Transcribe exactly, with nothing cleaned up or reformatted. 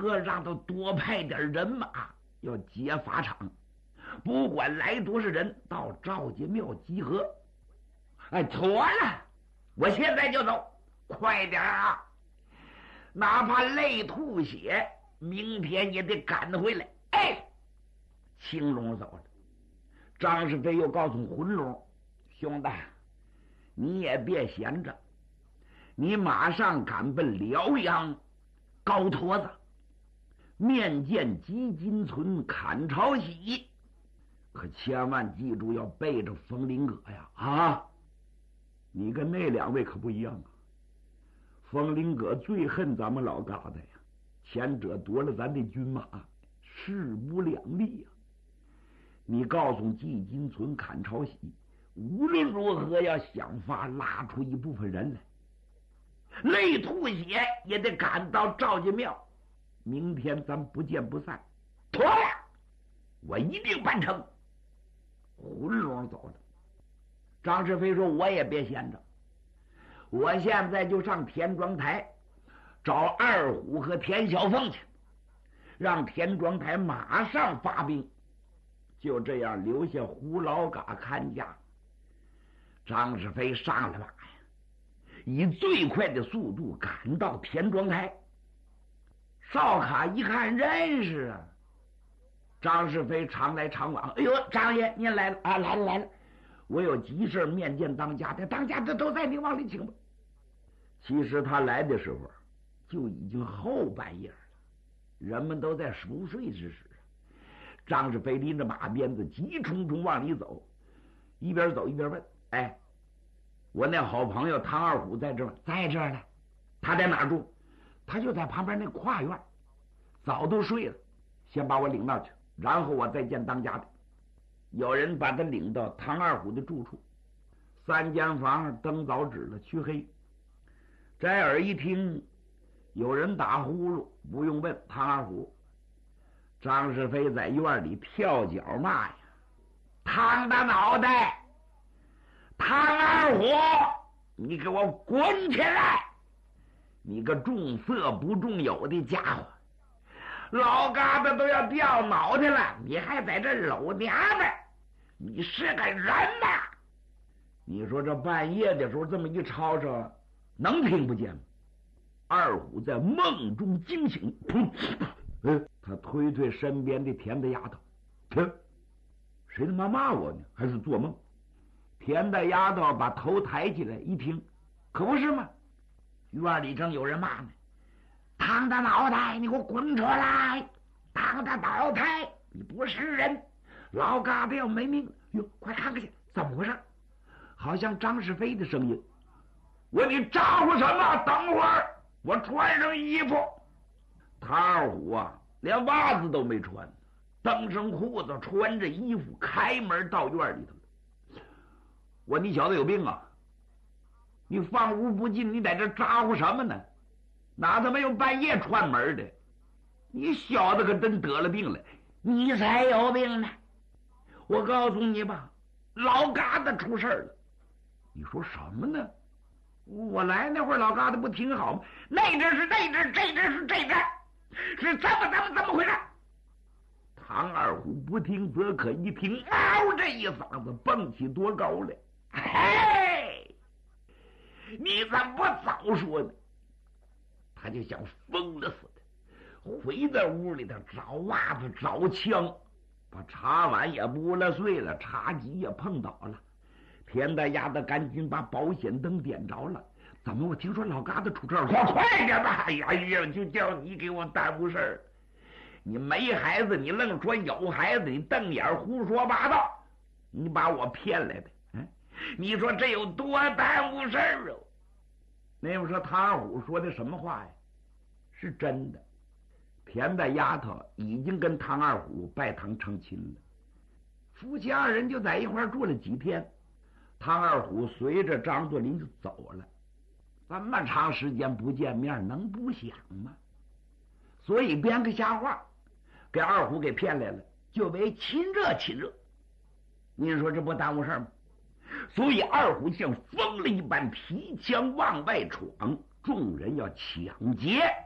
和让他多派点人马，要劫法场，不管来多少人，到赵家庙集合。哎，妥了，我现在就走，快点啊！哪怕泪吐血，明天也得赶回来。哎，青龙走了，张世飞又告诉浑龙：“兄弟，你也别闲着，你马上赶奔辽阳高坨子，面见吉金存、砍朝喜，可千万记住要背着冯林阁呀！啊，你跟那两位可不一样啊。冯林阁最恨咱们老疙瘩呀，前者夺了咱的军马，势不两立呀。你告诉季金存、砍朝喜，无论如何要想法拉出一部分人来，泪吐血也得赶到赵家庙。明天咱不见不散。妥了，我一定办成。”浑龙走了，张世飞说：“我也别闲着，我现在就上田庄台找二虎和田小凤去，让田庄台马上发兵。就这样留下胡老嘎看家。”张世飞上了马呀，以最快的速度赶到田庄台。哨卡一看认识啊，张世飞常来常往。“哎呦，张爷您来了啊！来了来了，我有急事面见当家的，当家的都在，你往里请吧。”其实他来的时候就已经后半夜了，人们都在熟睡之时。张世飞拎着马鞭子急冲冲往里走，一边走一边问：“哎，我那好朋友唐二虎在这儿？”“在这儿呢。”“他在哪儿住？”“他就在旁边那跨院，早都睡了。先把我领到去，然后我再见当家的。”有人把他领到唐二虎的住处，三间房，灯早指了，黢黑。摘耳一听有人打呼噜，不用问，唐二虎。张世飞在院里跳脚骂呀：“唐大脑袋，唐二虎，你给我滚起来！你个重色不重友的家伙，老疙瘩都要掉脑袋了，你还在这搂娘们，你是个人吗？”你说这半夜的时候这么一吵吵，能听不见吗？二虎在梦中惊醒，噗，嗯，他推推身边的田大丫头，听，谁他妈骂我呢？还是做梦？田大丫头把头抬起来一听，可不是吗？院里正有人骂呢：“唐大脑袋，你给我滚出来！唐大脑袋，你不是人！老疙瘩要没命了！哟，快看看去，怎么回事？”好像张世飞的声音。“我你咋呼什么？等会儿我穿上衣服。”唐二虎啊，连袜子都没穿，蹬上裤子，穿着衣服，开门到院里头了。“我你小子有病啊！你放屋不进，你在这咋呼什么呢？哪他妈有半夜串门的？你小子可真得了病了！你才有病呢！我告诉你吧，老疙瘩出事了。”“你说什么呢？我来那会儿老疙瘩不挺好吗？那阵是那阵，这阵是这阵，是怎么怎么怎么回事？”唐二虎不听则可，一听嗷，这一嗓子蹦起多高来！“嘿，你怎么不早说呢？”他就像疯了似的，回在屋里头找袜子找枪，把茶碗也拨了碎了，茶几也碰倒了。田大丫头赶紧把保险灯点着了。“怎么我听说老疙瘩出事儿？快快点吧！哎呀，就叫你给我耽误事儿。你没孩子，你愣说有孩子，你瞪眼胡说八道，你把我骗来的。嗯，你说这有多耽误事儿哦？”那我说唐二虎说的什么话呀？是真的。田大丫头已经跟唐二虎拜堂成亲了，夫妻二人就在一块住了几天。唐二虎随着张作霖就走了，这么长时间不见面，能不想吗？所以编个瞎话给二虎给骗来了，就为亲热亲热。您说这不耽误事吗？所以二虎像疯了一般，提枪往外闯，众人要抢劫。